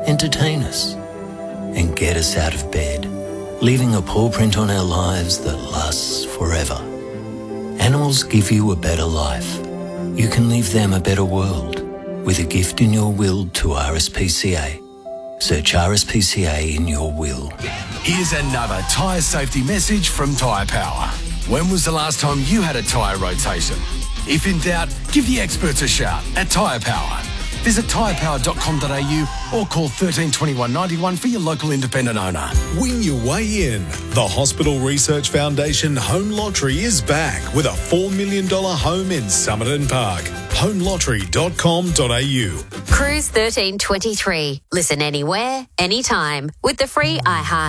entertain us, and get us out of bed, leaving a paw print on our lives that lasts forever. Animals give you a better life. You can leave them a better world with a gift in your will to RSPCA. Search RSPCA in your will. Here's another tyre safety message from Tyre Power. When was the last time you had a tyre rotation? If in doubt, give the experts a shout at Tyre Power. Visit tyrepower.com.au or call 13 21 91 for your local independent owner. Win your way in. The Hospital Research Foundation Home Lottery is back with a $4 million home in Somerton Park. homelottery.com.au. Cruise 1323. Listen anywhere, anytime with the free iHeart